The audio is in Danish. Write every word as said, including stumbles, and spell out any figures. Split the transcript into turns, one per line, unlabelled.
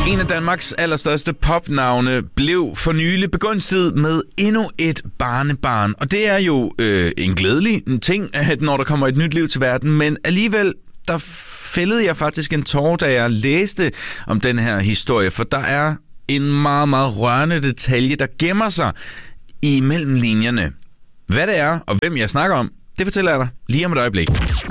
En af Danmarks allerstørste popnavne blev for nylig begunstiget med endnu et barnebarn. Og det er jo øh, en glædelig ting, at når der kommer et nyt liv til verden, men alligevel der fældede jeg faktisk en tåre, da jeg læste om den her historie, for der er en meget, meget rørende detalje, der gemmer sig imellem linjerne. Hvad det er, og hvem jeg snakker om, det fortæller jeg dig lige om et øjeblik.